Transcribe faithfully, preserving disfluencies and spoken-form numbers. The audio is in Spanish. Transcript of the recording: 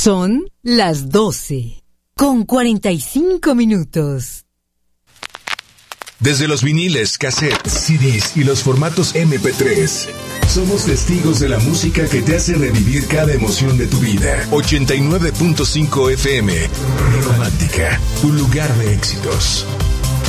Son las doce, con cuarenta y cinco minutos. Desde los viniles, cassettes, C Ds y los formatos eme pe tres, somos testigos de la música que te hace revivir cada emoción de tu vida. ochenta y nueve punto cinco efe eme, Romántica, un lugar de éxitos.